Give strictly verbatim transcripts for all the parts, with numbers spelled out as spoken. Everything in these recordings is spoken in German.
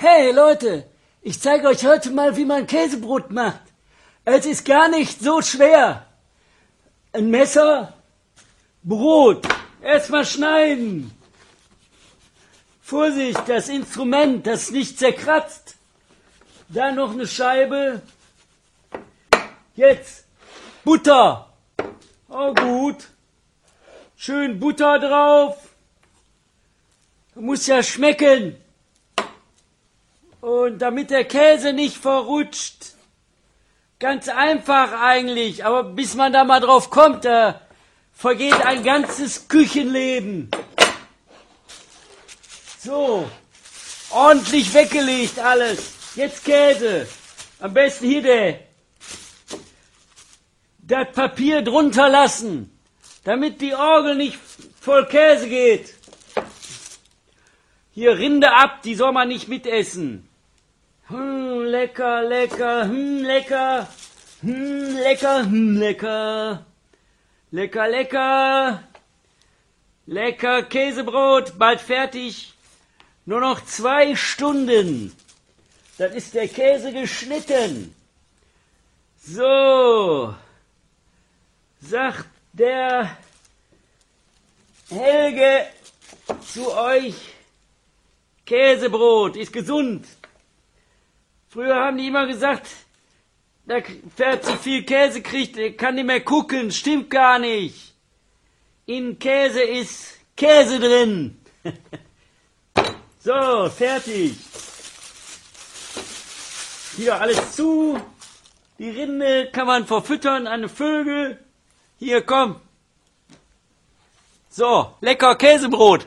Hey Leute, ich zeige euch heute mal, wie man Käsebrot macht. Es ist gar nicht so schwer. Ein Messer, Brot, erstmal schneiden. Vorsicht, das Instrument, das nicht zerkratzt. Dann noch eine Scheibe. Jetzt Butter. Oh gut. Schön Butter drauf. Muss ja schmecken. Und damit der Käse nicht verrutscht. Ganz einfach eigentlich, aber bis man da mal drauf kommt, da vergeht ein ganzes Küchenleben. So, ordentlich weggelegt alles. Jetzt Käse. Am besten hier der. Das Papier drunter lassen, damit die Orgel nicht voll Käse geht. Hier Rinde ab, die soll man nicht mitessen. Hm, lecker, lecker, hm, lecker, hm, lecker, hm, lecker, lecker, lecker, lecker Käsebrot, bald fertig, nur noch zwei Stunden, dann ist der Käse geschnitten. So, sagt der Helge zu euch, Käsebrot ist gesund. Früher haben die immer gesagt, der wer zu viel Käse kriegt, der kann nicht mehr gucken. Stimmt gar nicht. In Käse ist Käse drin. So, fertig. Hier alles zu. Die Rinde kann man verfüttern an die Vögel. Hier, komm. So, lecker Käsebrot.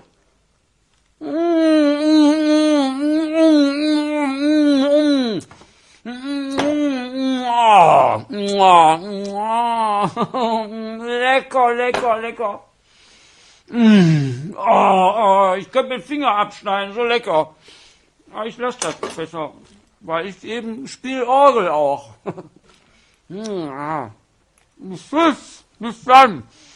Lecker, lecker, lecker. Mm. Oh, oh, ich könnte den Finger abschneiden, so lecker. Aber ich lasse das besser, weil ich eben spiele Orgel auch. Bis dann.